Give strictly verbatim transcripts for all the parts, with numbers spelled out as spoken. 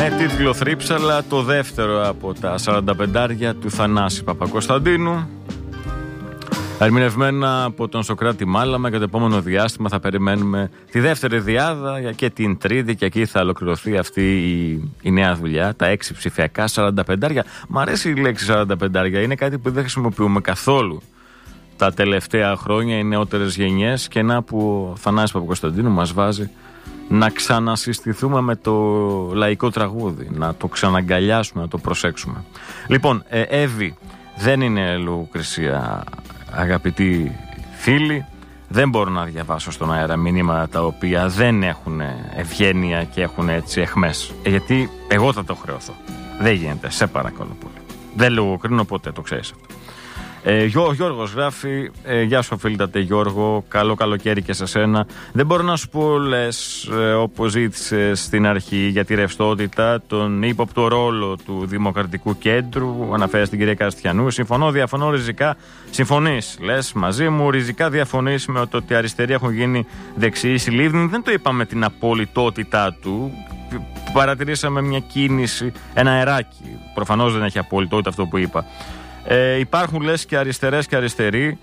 Με τίτλο Θρύψαλα, το δεύτερο από τα σαράντα πεντάρια του Θανάση Παπακοσταντίνου. Ερμηνευμένα από τον Σωκράτη Μάλαμα. Για το επόμενο διάστημα θα περιμένουμε τη δεύτερη διάδα και την τρίτη, και εκεί θα ολοκληρωθεί αυτή η, η νέα δουλειά. Τα έξι ψηφιακά σαράντα πεντάρια. Μ' αρέσει η λέξη σαράντα πεντάρια. Είναι κάτι που δεν χρησιμοποιούμε καθόλου τα τελευταία χρόνια οι νεότερες γενιές, και να που ο Θανάσης Παπακοσταντίνου μας βάζει να ξανασυστηθούμε με το λαϊκό τραγούδι, να το ξαναγκαλιάσουμε, να το προσέξουμε. Λοιπόν, ε, Εύη, δεν είναι λογοκρισία, αγαπητοί φίλοι. Δεν μπορώ να διαβάσω στον αέρα μηνύματα τα οποία δεν έχουν ευγένεια και έχουν έτσι εχμές. Ε, γιατί εγώ θα το χρεωθώ. Δεν γίνεται, σε παρακαλώ πολύ. Δεν λογοκρίνω ποτέ, το ξέρεις αυτό. Ε, Γιώ, Γιώργος γράφει, ε, γεια σου οφείλτατε Γιώργο, καλό καλοκαίρι και σε σένα. Δεν μπορώ να σου πω, λες, ε, όπως ζήτησες στην αρχή, για τη ρευστότητα, τον ύποπτο ρόλο του Δημοκρατικού Κέντρου, αναφέρει στην κυρία Καστιανού. Συμφωνώ, διαφωνώ ριζικά. Συμφωνείς, λες, μαζί μου, ριζικά διαφωνείς με το ότι οι αριστεροί έχουν γίνει δεξιοί. Συλλήβδη, δεν το είπαμε την απολυτότητά του. Παρατηρήσαμε μια κίνηση, ένα αεράκι. Προφανώς δεν έχει απολυτότητα αυτό που είπα. Ε, υπάρχουν, λες, και αριστερές και αριστεροί,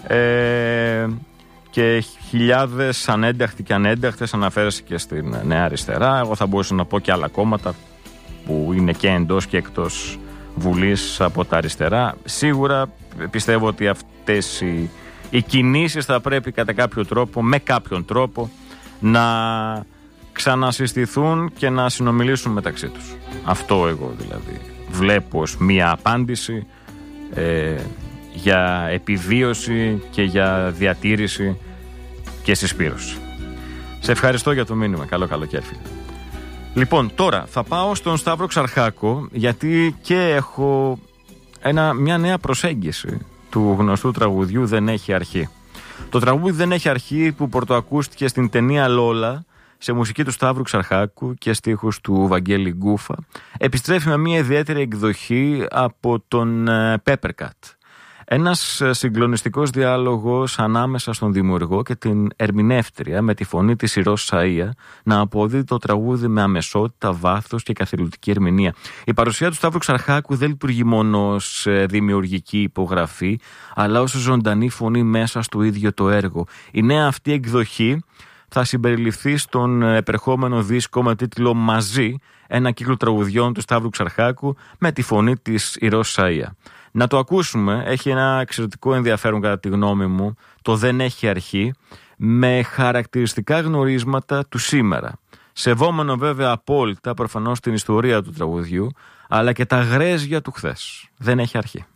ε, και χιλιάδες ανένταχτοι και ανένταχτες, αναφέρεσαι και στην Νέα Αριστερά. Εγώ θα μπορούσα να πω και άλλα κόμματα που είναι και εντός και εκτός Βουλής από τα αριστερά. Σίγουρα πιστεύω ότι αυτές οι, οι κινήσεις θα πρέπει κατά κάποιο τρόπο, με κάποιον τρόπο, να ξανασυστηθούν και να συνομιλήσουν μεταξύ τους. Αυτό εγώ δηλαδή βλέπω ως μία απάντηση Ε, για επιβίωση και για διατήρηση και συσπήρωση. Σε ευχαριστώ για το μήνυμα. Καλό καλοκαίρι. Λοιπόν, τώρα θα πάω στον Σταύρο Ξαρχάκο, γιατί και έχω ένα, μια νέα προσέγγιση του γνωστού τραγουδιού «Δεν έχει αρχή». Το τραγούδι «Δεν έχει αρχή» που πρωτοακούστηκε στην ταινία Λόλα, σε μουσική του Σταύρου Ξαρχάκου και στίχους του Βαγγέλη Γκούφα, επιστρέφει με μια ιδιαίτερη εκδοχή από τον Peppercut. Ένας συγκλονιστικός διάλογος ανάμεσα στον δημιουργό και την ερμηνεύτρια, με τη φωνή της Ιρός Σαΐα να αποδίδει το τραγούδι με αμεσότητα, βάθος και καθηλωτική ερμηνεία. Η παρουσία του Σταύρου Ξαρχάκου δεν λειτουργεί μόνο ως δημιουργική υπογραφή, αλλά ως ζωντανή φωνή μέσα στο ίδιο το έργο. Η νέα αυτή εκδοχή θα συμπεριληφθεί στον επερχόμενο δίσκο με τίτλο «Μαζί», ένα κύκλο τραγουδιών του Σταύρου Ξαρχάκου με τη φωνή της Ιρός Σαΐα. Να το ακούσουμε, έχει ένα εξαιρετικό ενδιαφέρον κατά τη γνώμη μου, το «Δεν έχει αρχή», με χαρακτηριστικά γνωρίσματα του σήμερα. Σεβόμενο βέβαια απόλυτα προφανώς την ιστορία του τραγουδιού, αλλά και τα γρέζια του χθες. Δεν έχει αρχή.